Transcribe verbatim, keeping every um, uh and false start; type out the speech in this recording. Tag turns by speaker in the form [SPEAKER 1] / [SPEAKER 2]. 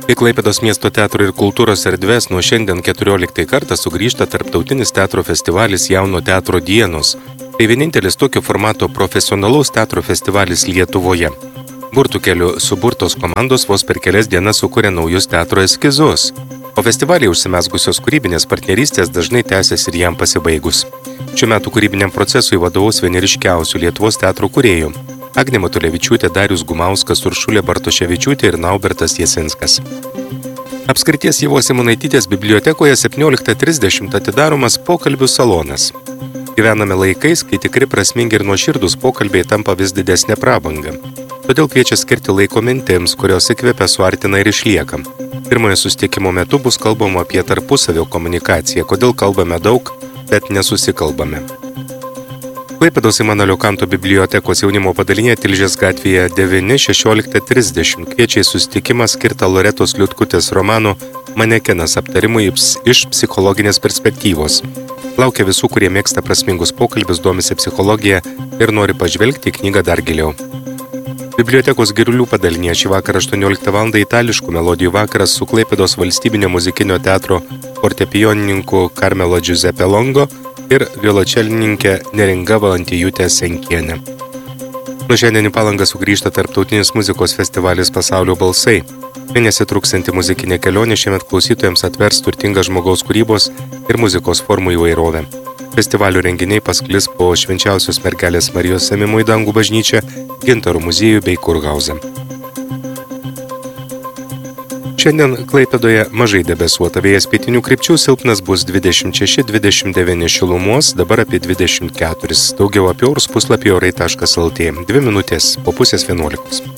[SPEAKER 1] Į Klaipėdos miesto teatro ir kultūros erdvės nuo šiandien keturioliktąjį kartą sugrįžta tarptautinis teatro festivalis Jauno teatro dienos. Tai vienintelis tokio formato profesionalaus teatro festivalis Lietuvoje. Burtų keliu suburtos komandos vos per kelias dienas sukūrė naujus teatro eskizus. O festivalyje užsimesgusios kūrybinės partnerystės dažnai tęsiasi ir jam pasibaigus. Šiuo metu kūrybiniam procesui vadovaus vieni ryškiausių Lietuvos teatro kūrėjų – Agnė Matulevičiūtė, Darius Gumauskas, Uršulė Bartoševičiūtė ir Naubertas Jasinskas. Apskrities Ievos Simonaitytės bibliotekoje septynioliktą trisdešimt atidaromas pokalbių salonas. Gyvename laikais, kai tikri prasmingi ir nuoširdūs pokalbiai tampa vis didesnė prabanga. Todėl kviečia skirti laiko mintims, kurios įkvepia, suartina ir išlieka. Pirmojo susitikimo metu bus kalbama apie tarpusavio komunikaciją, kodėl kalbame daug, bet nesusikalbame. Klaipėdos Imanolio Kanto bibliotekos jaunimo padalinėje Tilžės gatvėje devyni šešioliktą trisdešimt kviečia į susitikimą skirtą Loretos Liutkutės romano Manekenas aptarimui iš psichologinės perspektyvos. Laukia visų, kurie mėgsta prasmingus pokalbius, domisi psichologija ir nori pažvelgti į knygą dar giliau. Bibliotekos Girulių padalinėje šį vakarą aštuonioliktą valandą itališkų melodijų vakaras su Klaipėdos valstybinio muzikinio teatro fortepijonininku Karmelo Giuseppe Longo ir violočelininkė Neringa Valantijutė Senkienė. Nuo šiandien į Palangą sugrįžta tarptautinis muzikos festivalis Pasaulio balsai. Mėnesį truksianti muzikinė kelionė šiemet klausytojams atvers turtingą žmogaus kūrybos ir muzikos formų įvairovę. Festivalio renginiai pasklis po Švenčiausios mergelės Marijos ėmimo į dangų bažnyčią, Gintaro muziejų bei Kurhauzą. Šiandien Klaipėdoje mažai debesuota, vėjas pietinių krypčių silpnas bus dvidešimt šeši dvidešimt devyni šilumos, dabar apie dvidešimt keturi. Daugiau apie orus puslapyje orai taškas lt. Dvi minutės po pusės vienuolikos.